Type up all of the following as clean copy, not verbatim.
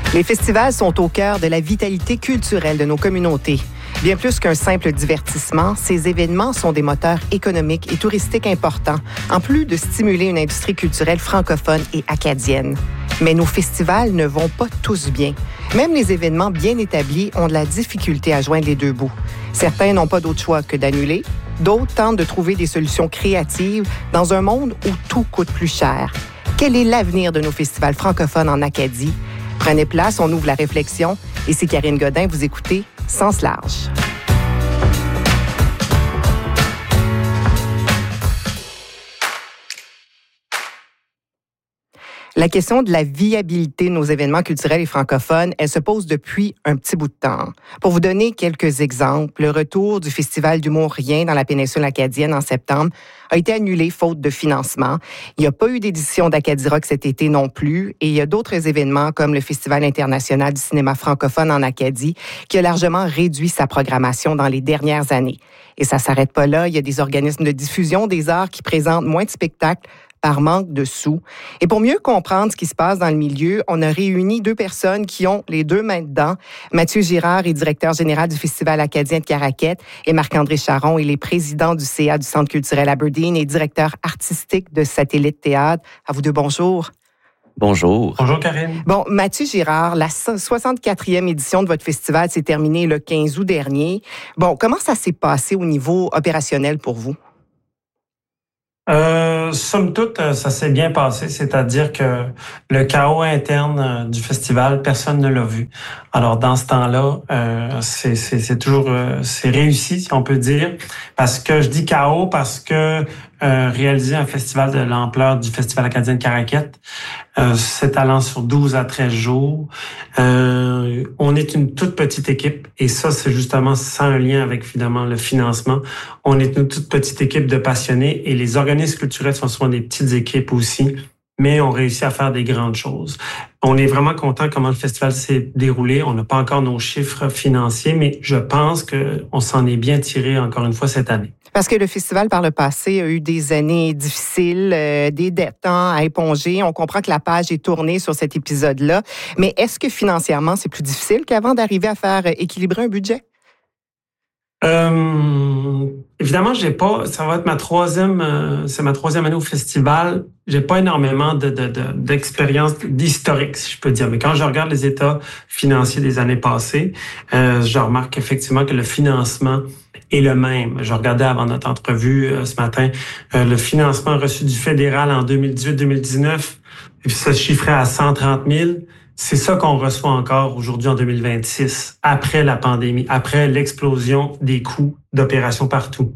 Les festivals sont au cœur de la vitalité culturelle de nos communautés. Bien plus qu'un simple divertissement, ces événements sont des moteurs économiques et touristiques importants, en plus de stimuler une industrie culturelle francophone et acadienne. Mais nos festivals ne vont pas tous bien. Même les événements bien établis ont de la difficulté à joindre les deux bouts. Certains n'ont pas d'autre choix que d'annuler. D'autres tentent de trouver des solutions créatives dans un monde où tout coûte plus cher. Quel est l'avenir de nos festivals francophones en Acadie? Prenez place, on ouvre la réflexion. Ici Karine Godin, vous écoutez Sens large. La question de la viabilité de nos événements culturels et francophones, elle se pose depuis un petit bout de temps. Pour vous donner quelques exemples, le retour du Festival d'humour Rien dans la péninsule acadienne en septembre a été annulé faute de financement. Il n'y a pas eu d'édition d'Acadie Rock cet été non plus et il y a d'autres événements comme le Festival international du cinéma francophone en Acadie qui a largement réduit sa programmation dans les dernières années. Et ça ne s'arrête pas là, il y a des organismes de diffusion des arts qui présentent moins de spectacles par manque de sous. Et pour mieux comprendre ce qui se passe dans le milieu, on a réuni deux personnes qui ont les deux mains dedans. Mathieu Girard est directeur général du Festival acadien de Caraquette et Marc-André Charron, il est président du CA du Centre culturel Aberdeen et directeur artistique de Satellite Théâtre. À vous deux, bonjour. Bonjour. Bonjour, Karine. Bon, Mathieu Girard, la 64e édition de votre festival s'est terminée le 15 août dernier. Bon, comment ça s'est passé au niveau opérationnel pour vous? Somme toute, ça s'est bien passé, c'est-à-dire que le chaos interne du festival, personne ne l'a vu. Alors dans ce temps-là, c'est toujours c'est réussi, si on peut dire, parce que je dis chaos parce que réaliser un festival de l'ampleur du Festival acadien de Caraquette, s'étalant sur 12 à 13 jours, on est une toute petite équipe et ça, c'est justement sans un lien avec finalement le financement. On est une toute petite équipe de passionnés et les organismes culturels sont souvent des petites équipes aussi, mais on réussit à faire des grandes choses. On est vraiment content comment le festival s'est déroulé. On n'a pas encore nos chiffres financiers, mais je pense qu'on s'en est bien tiré encore une fois cette année. Parce que le festival, par le passé, a eu des années difficiles, des dettes à éponger. On comprend que la page est tournée sur cet épisode-là. Mais est-ce que financièrement, c'est plus difficile qu'avant d'arriver à faire équilibrer un budget? Évidemment, ça va être ma troisième année au festival. J'ai pas énormément d'expérience d'historique, si je peux dire. Mais quand je regarde les états financiers des années passées, je remarque effectivement que le financement est le même. Je regardais avant notre entrevue ce matin, le financement reçu du fédéral en 2018-2019, se chiffrait à 130 000. C'est ça qu'on reçoit encore aujourd'hui en 2026, après la pandémie, après l'explosion des coûts d'opération partout.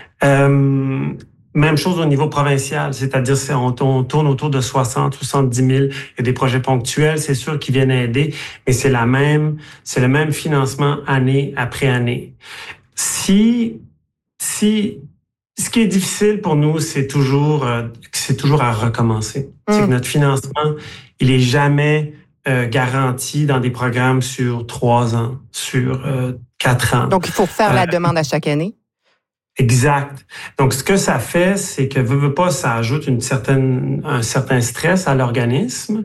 Même chose au niveau provincial, c'est-à-dire on tourne autour de 60, 70 000. Il y a des projets ponctuels, c'est sûr, qui viennent aider, mais c'est le même financement année après année. Ce qui est difficile pour nous, c'est toujours à recommencer. C'est que notre financement, il est jamais garanti dans des programmes sur 3 ans, sur 4 ans. Donc, il faut faire la demande à chaque année? Exact. Donc, ce que ça fait, c'est que veut pas, ça ajoute un certain stress à l'organisme.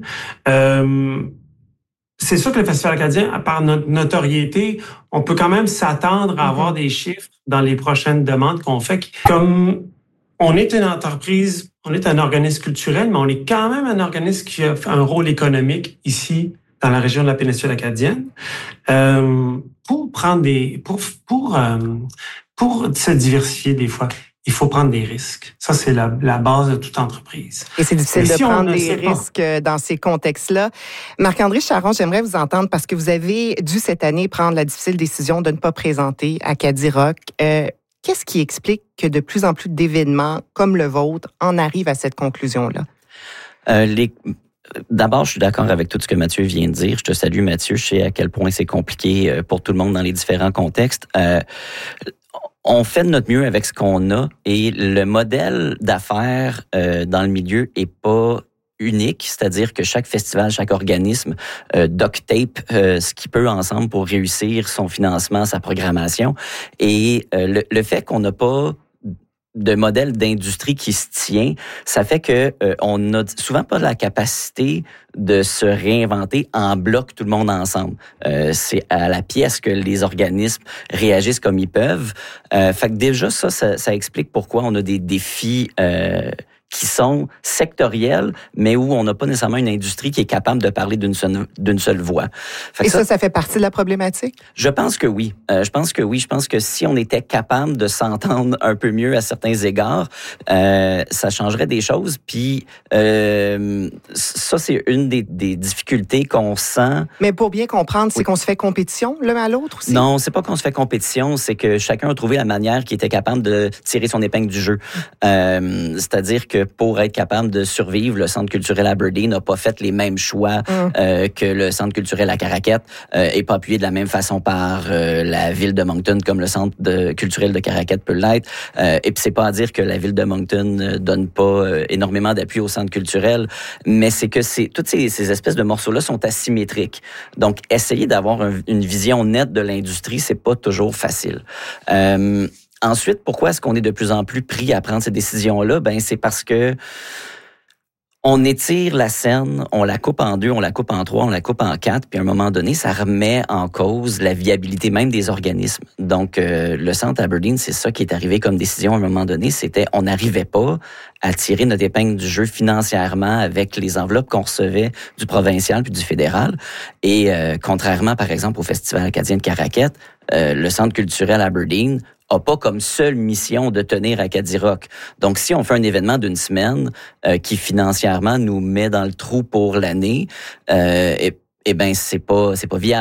C'est sûr que le Festival acadien, par notre notoriété, on peut quand même s'attendre à avoir des chiffres dans les prochaines demandes qu'on fait. Comme on est une entreprise, on est un organisme culturel, mais on est quand même un organisme qui a un rôle économique ici, dans la région de la péninsule acadienne, pour se diversifier des fois. Il faut prendre des risques. Ça, c'est la base de toute entreprise. Et c'est difficile de prendre des risques dans ces contextes-là. Marc-André Charron, j'aimerais vous entendre parce que vous avez dû cette année prendre la difficile décision de ne pas présenter Acadie Rock. Qu'est-ce qui explique que de plus en plus d'événements comme le vôtre en arrivent à cette conclusion-là? D'abord, je suis d'accord avec tout ce que Mathieu vient de dire. Je te salue, Mathieu. Je sais à quel point c'est compliqué pour tout le monde dans les différents contextes. On fait de notre mieux avec ce qu'on a et le modèle d'affaires dans le milieu est pas unique, c'est-à-dire que chaque festival, chaque organisme duct tape ce qu'il peut ensemble pour réussir son financement, sa programmation. Et le fait qu'on n'a pas de modèle d'industrie qui se tient, ça fait que on n'a souvent pas la capacité de se réinventer en bloc tout le monde ensemble. C'est à la pièce que les organismes réagissent comme ils peuvent. Fait que déjà ça explique pourquoi on a des défis qui sont sectoriels, mais où on n'a pas nécessairement une industrie qui est capable de parler d'une seule voix. Et ça fait partie de la problématique? Je pense que oui. Je pense que si on était capable de s'entendre un peu mieux à certains égards, ça changerait des choses. Puis ça, c'est une des difficultés qu'on sent. Mais pour bien comprendre, c'est qu'on se fait compétition l'un à l'autre aussi? Non, c'est pas qu'on se fait compétition, c'est que chacun a trouvé la manière qui était capable de tirer son épingle du jeu. C'est-à-dire que pour être capable de survivre, le Centre culturel Aberdeen n'a pas fait les mêmes choix que le Centre culturel à Caraquet et pas appuyé de la même façon par la ville de Moncton comme le Centre culturel de Caraquet peut l'être. Et puis c'est pas à dire que la ville de Moncton donne pas énormément d'appui au Centre culturel, mais c'est que toutes ces espèces de morceaux-là sont asymétriques. Donc essayer d'avoir une vision nette de l'industrie, c'est pas toujours facile. Ensuite, pourquoi est-ce qu'on est de plus en plus pris à prendre ces décisions-là? Ben, c'est parce que on étire la scène, on la coupe en 2, on la coupe en 3, on la coupe en 4, puis à un moment donné, ça remet en cause la viabilité même des organismes. Donc, le Centre Aberdeen, c'est ça qui est arrivé comme décision à un moment donné, c'était on n'arrivait pas à tirer notre épingle du jeu financièrement avec les enveloppes qu'on recevait du provincial puis du fédéral. Et contrairement, par exemple, au Festival acadien de Caraquet, le Centre culturel Aberdeen a pas comme seule mission de tenir Acadie Rock. Donc, si on fait un événement d'une semaine qui financièrement nous met dans le trou pour l'année, ben c'est pas viable.